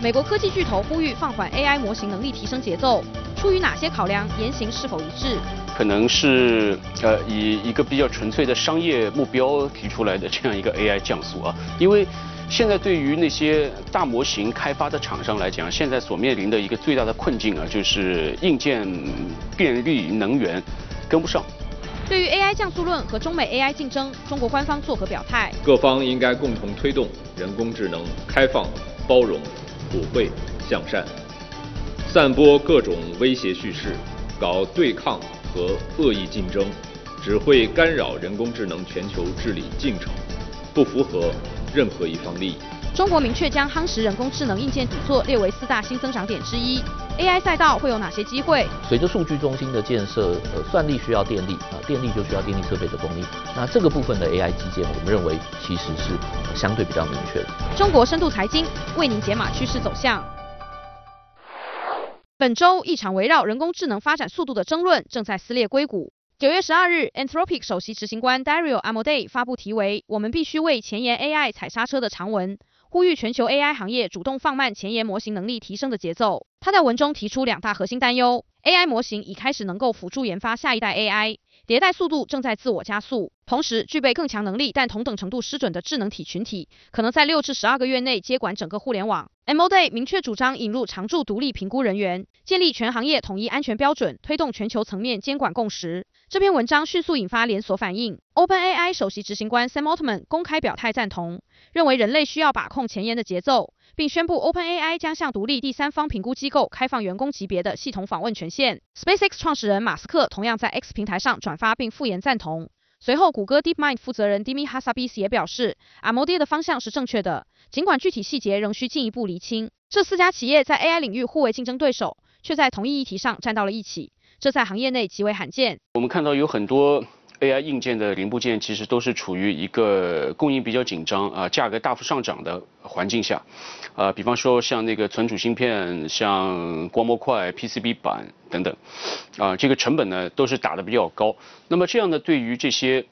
美国科技巨头呼吁放缓 AI 模型能力提升节奏，出于哪些考量？言行是否一致？ 可能是以一个比较纯粹的商业目标提出来的这样一个 AI 降速啊，因为现在对于那些大模型开发的厂商来讲，现在所面临的一个最大的困境啊，就是硬件、电力、能源跟不上。 对于 AI 降速论和中美 AI 竞争，中国官方作何表态？ 各方应该共同推动人工智能开放、包容、普惠、向善，散播各种威胁叙事，搞对抗和恶意竞争，只会干扰人工智能全球治理进程，不符合任何一方利益。 中国明确将夯实人工智能硬件底座列为4大新增长点之一。AI 赛道会有哪些机会？ 随着数据中心的建设，算力需要电力啊，电力就需要电力设备的供应。那这个部分的 AI 基建，我们认为其实是相对比较明确的。 中国深度财经为您解码趋势走向。本周一场围绕人工智能发展速度的争论正在撕裂硅谷。9月12日 ，Anthropic 首席执行官 Dario Amodei 发布题为"我们必须为前沿 AI 踩刹车"的长文，呼吁全球 AI 行业主动放慢前沿模型能力提升的节奏。他在文中提出2大核心担忧 ：AI 模型已开始能够辅助研发下一代 AI， 迭代速度正在自我加速，同时具备更强能力但同等程度失准的智能体群体，可能在6至12个月内接管整个互联网。Amodei 明确主张引入常驻独立评估人员，建立全行业统一安全标准，推动全球层面监管共识。这篇文章迅速引发连锁反应。OpenAI 首席执行官 Sam Altman 公开表态赞同，认为人类需要把控前沿的节奏，并宣布 OpenAI 将向独立第三方评估机构开放员工级别的系统访问权限。SpaceX 创始人马斯克同样在 X 平台上转发并附言赞同。随后，谷歌 DeepMind 负责人 Dimi Hassabis 也表示 ，Amodei 的方向是正确的，尽管具体细节仍需进一步厘清。这4家企业在 AI 领域互为竞争对手，却在同一议题上站到了一起，这在行业内极为罕见。 我们看到有很多 AI 硬件的零部件其实都是处于一个供应比较紧张啊、价格大幅上涨的环境下，比方说像那个存储芯片、像光模块、PCB 板等等，这个成本呢都是打得比较高。那么这样呢，对于这些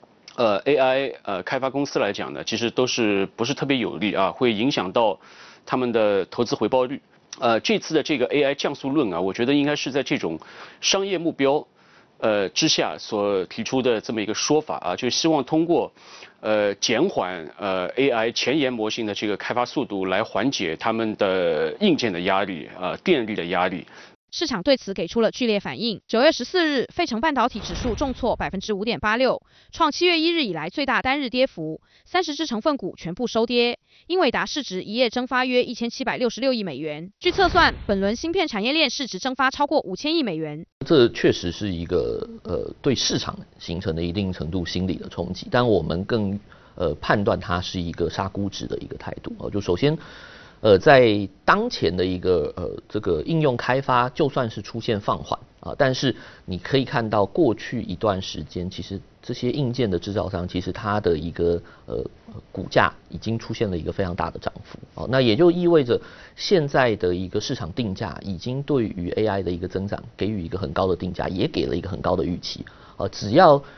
AI 开发公司来讲呢，其实都是不是特别有利啊，会影响到他们的投资回报率。这次的这个 AI 降速论啊，我觉得应该是在这种商业目标之下所提出的这么一个说法啊，就希望通过减缓AI 前沿模型的这个开发速度，来缓解他们的硬件的压力电力的压力。 市场对此给出了剧烈反应。9月14日，费城半导体指数重挫 5.86%， 创7月1日以来最大单日跌幅，30只成分股全部收跌。英伟达市值一夜蒸发约1766亿美元。据测算，本轮芯片产业链市值蒸发超过5000亿美元。 这确实是一个对市场形成的一定程度心理的冲击，但我们更判断它是一个杀估值的一个态度就首先。在当前的一个这个应用开发，就算是出现放缓但是你可以看到过去一段时间，其实这些硬件的制造商，其实它的一个股价已经出现了一个非常大的涨幅那也就意味着现在的一个市场定价已经对于 AI 的一个增长给予一个很高的定价，也给了一个很高的预期只要